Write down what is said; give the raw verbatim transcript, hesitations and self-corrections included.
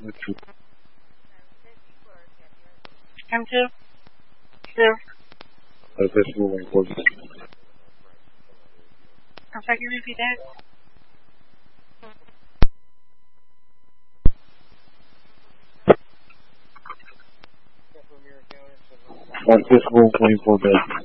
Come to? Two. Uh, decimal one four. I'm sorry, can you repeat that? One decimal twenty-four bed.